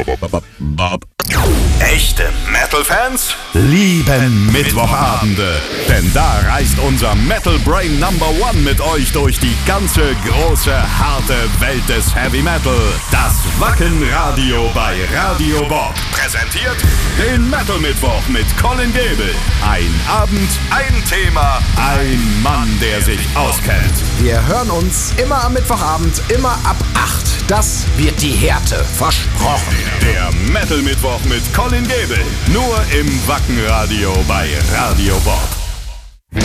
Echte Metal-Fans lieben Mittwochabende, denn da reist unser Metal Brain Number One mit euch durch die ganze große, harte Welt des Heavy Metal. Das Wacken-Radio bei Radio Bob präsentiert den Metal Mittwoch mit Colin Gebel. Ein Abend, ein Thema, ein Mann, der sich auskennt. Wir hören uns immer am Mittwochabend, immer ab 8. Das wird die Härte, versprochen. Der Metal Mittwoch mit Colin Gebel. Nur im Wacken-Radio bei Radio Bob.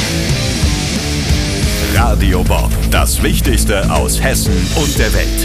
Radio Bob. Das Wichtigste aus Hessen und der Welt.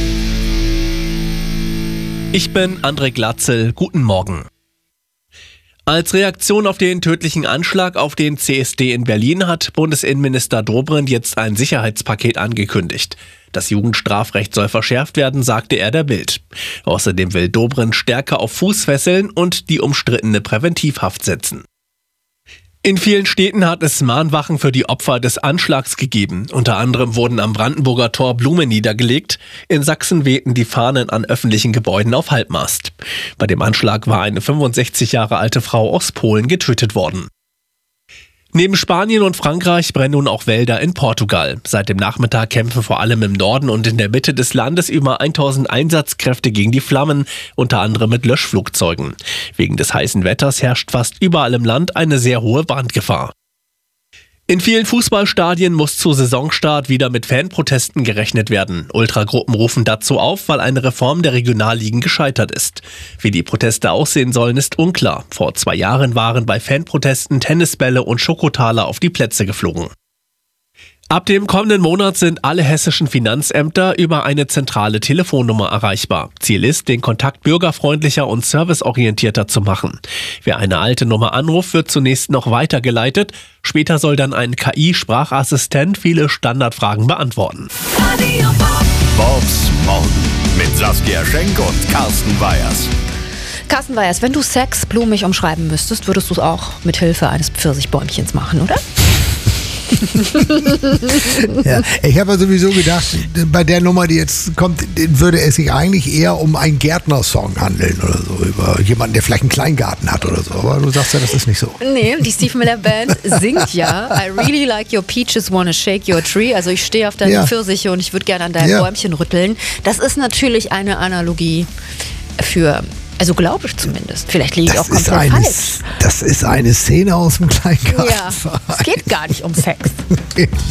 Ich bin André Glatzel. Guten Morgen. Als Reaktion auf den tödlichen Anschlag auf den CSD in Berlin hat Bundesinnenminister Dobrindt jetzt ein Sicherheitspaket angekündigt. Das Jugendstrafrecht soll verschärft werden, sagte er der Bild. Außerdem will Dobrindt stärker auf Fußfesseln und die umstrittene Präventivhaft setzen. In vielen Städten hat es Mahnwachen für die Opfer des Anschlags gegeben. Unter anderem wurden am Brandenburger Tor Blumen niedergelegt. In Sachsen wehten die Fahnen an öffentlichen Gebäuden auf Halbmast. Bei dem Anschlag war eine 65 Jahre alte Frau aus Polen getötet worden. Neben Spanien und Frankreich brennen nun auch Wälder in Portugal. Seit dem Nachmittag kämpfen vor allem im Norden und in der Mitte des Landes über 1000 Einsatzkräfte gegen die Flammen, unter anderem mit Löschflugzeugen. Wegen des heißen Wetters herrscht fast überall im Land eine sehr hohe Brandgefahr. In vielen Fußballstadien muss zu Saisonstart wieder mit Fanprotesten gerechnet werden. Ultragruppen rufen dazu auf, weil eine Reform der Regionalligen gescheitert ist. Wie die Proteste aussehen sollen, ist unklar. Vor 2 Jahren waren bei Fanprotesten Tennisbälle und Schokotaler auf die Plätze geflogen. Ab dem kommenden Monat sind alle hessischen Finanzämter über eine zentrale Telefonnummer erreichbar. Ziel ist, den Kontakt bürgerfreundlicher und serviceorientierter zu machen. Wer eine alte Nummer anruft, wird zunächst noch weitergeleitet. Später soll dann ein KI-Sprachassistent viele Standardfragen beantworten. Bobs Morgen mit Saskia Schenk und Carsten Weyers. Carsten Weyers, wenn du Sex blumig umschreiben müsstest, würdest du es auch mit Hilfe eines Pfirsichbäumchens machen, oder? Ja, ich habe ja sowieso gedacht, bei der Nummer, die jetzt kommt, würde es sich eigentlich eher um einen Gärtnersong handeln oder so, über jemanden, der vielleicht einen Kleingarten hat oder so, aber du sagst ja, das ist nicht so. Nee, die Steve Miller Band singt ja I really like your peaches, wanna shake your tree, also ich stehe auf deine Pfirsiche und ich würde gerne an deinem Bäumchen rütteln. Das ist natürlich eine Analogie für... Also glaube ich zumindest. Vielleicht liege ich auch komplett falsch. Das ist eine Szene aus dem Kleingarten. Ja, es geht gar nicht um Sex.